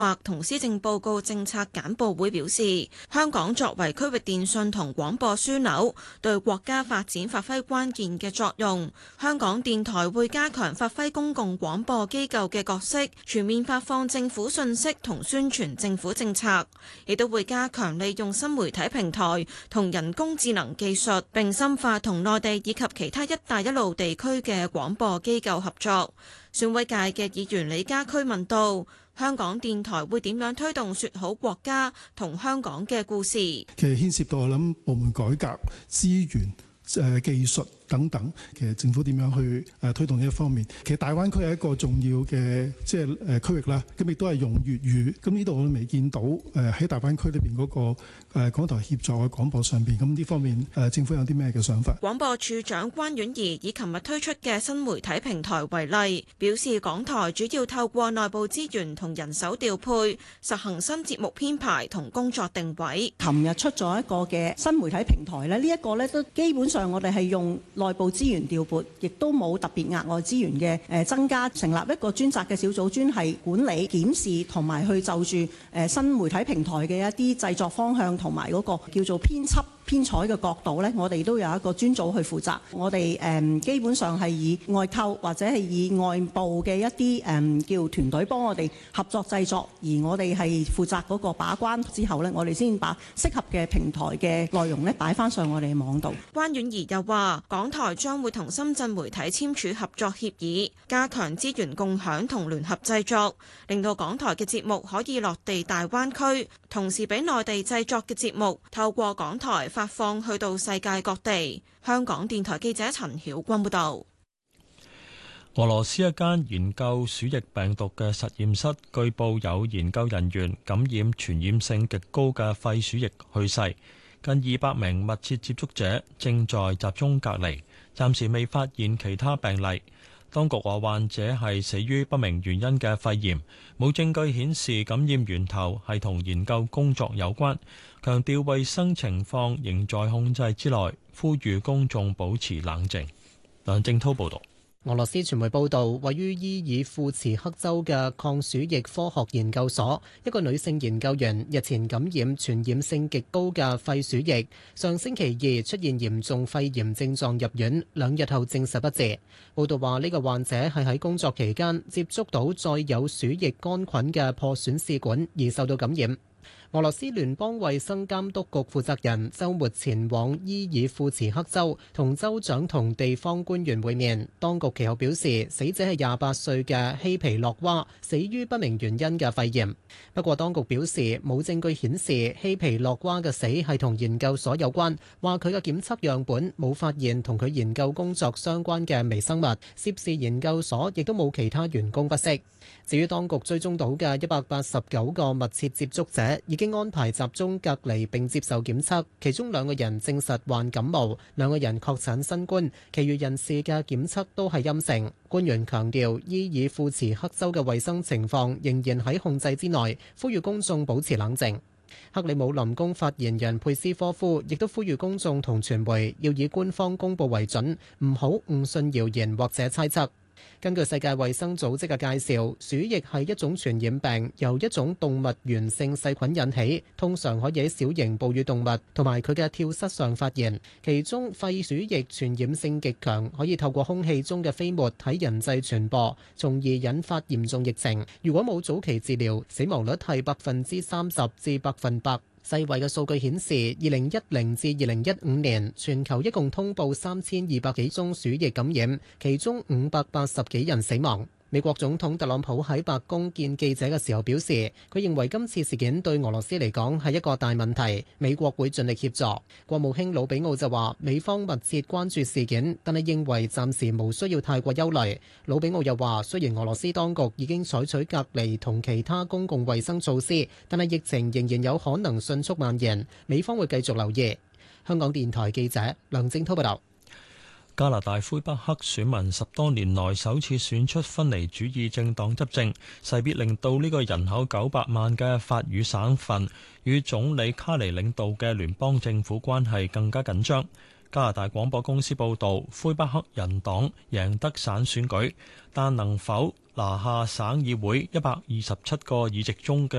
劃同施政報告政策簡報會表示，香港作為區域電訊同廣播樞紐，對國家發展發揮關鍵嘅作用。香港電台會加強發揮公共廣播機構嘅角色，全面發放政府信息同宣傳政府政策，亦都會加強利用新媒體平台同人工智能技術，並深化同內地以及其他一帶一路地區嘅廣播機構合作。選委界嘅議員李家駒問道：香港電台會點樣推動説好國家同香港嘅故事？ 其實牽涉到我諗部門改革、資源、技術等等，其實政府點樣去推動呢一方面？其實大灣區係一個重要嘅區域啦，咁亦都係用粵語。咁呢度我都未見到喺大灣區裏邊嗰個港台協助嘅廣播上邊，咁呢方面政府有啲咩嘅想法？ 廣播處長關婉儀以琴日推出嘅新媒體平台為例，表示港台主要透過內部資源同人手調配，實行新節目編排同工作定位。 琴日出咗一個嘅新媒體平台咧，呢一個咧都基本上我哋係用內部資源調撥，亦都冇特別額外資源嘅增加，成立一個專責嘅小組，專係管理、檢視同埋去就住新媒體平台嘅一啲製作方向同埋嗰個叫做編輯編採嘅角度呢，我哋都有一個專組去負責。我哋基本上係以外購或者係以外部嘅一啲叫團隊幫我哋合作製作，而我哋係負責嗰個把關之後呢，我哋先把適合嘅平台嘅內容呢擺翻上我哋嘅網度。 關婉儀又話，港台將會同深圳媒體簽署合作協議，加強資源共享同聯合製作，令到港台嘅節目可以落地大灣區，同時俾內地製作嘅節目透過港台發放去到世界各地。香港電台記者陳曉君報道。 俄羅斯一間研究鼠疫病毒嘅實驗室，據報有研究人員感染傳染性極高嘅肺鼠疫去世，近200名密切接觸者正在集中隔離，暫時未發現其他病例。當局話患者係死於不明原因嘅肺炎，冇證據顯示感染源頭係同研究工作有關，強調衛生情況仍在控制之內，呼籲公眾保持冷靜。梁正滔報導。 俄羅斯傳媒報道，位於伊爾庫茨克州嘅抗鼠疫科學研究所，一個女性研究員日前感染傳染性極高嘅肺鼠疫，上星期2出現嚴重肺炎症狀入院，2日後證實不治。報道話呢個患者係喺工作期間接觸到載有鼠疫桿菌嘅破損試管而受到感染。俄羅斯聯邦衛生監督局負責人週末前往伊爾庫茨克州同州長同地方官員會面。當局其後表示，死者係28歲嘅希皮洛娃，死於不明原因嘅肺炎。不過當局表示冇證據顯示希皮洛娃嘅死係同研究所有關，話佢嘅檢測樣本冇發現同佢研究工作相關嘅微生物，涉事研究所亦都冇其他員工不適。至於當局追蹤到嘅189個密切接觸者，已經安排集中隔離並接受檢測，其中2個人證實患感冒，2個人確診新冠，其餘人士嘅檢測都係陰性。官員強調，伊爾庫茨克州嘅衛生情況仍然喺控制之內，呼籲公眾保持冷靜。克里姆林宮發言人佩斯科夫亦都呼籲公眾同傳媒要以官方公佈為準，唔好誤信謠言或者猜測。根據世界衛生組織嘅介紹，鼠疫係一種傳染病，由一種動物原性細菌引起，通常可以喺小型哺乳動物同埋佢嘅跳蚤上發現。其中肺鼠疫傳染性極強，可以透過空氣中嘅飛沫喺人際傳播，從而引發嚴重疫情。如果冇早期治療，死亡率係30%至100%。世衛嘅數據顯示，2010至2015年全球一共通報3200幾宗鼠疫感染，其中580幾人死亡。美國總統特朗普喺白宮見記者嘅時候表示，佢認為今次事件對俄羅斯嚟講係一個大問題，美國會盡力協助。國務卿魯比奧就話，美方密切關注事件，但係認為暫時無需要太過憂慮。魯比奧又話，雖然俄羅斯當局已經採取隔離同其他公共衛生措施，但係疫情仍然有可能迅速蔓延，美方會繼續留意。香港電台記者梁正滔報道。 加拿大魁北克選民10多年來首次選出分離主義政黨執政，勢必令到呢個人口900萬嘅法語省份與總理卡尼領導嘅聯邦政府關係更加緊張。加拿大廣播公司報導，魁北克人黨贏得省選舉，但能否拿下省議會127個議席中嘅